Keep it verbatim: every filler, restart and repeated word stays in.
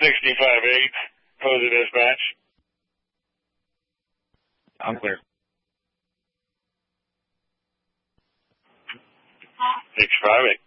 sixty-five eight, Posa Dispatch. I'm clear. six five eight.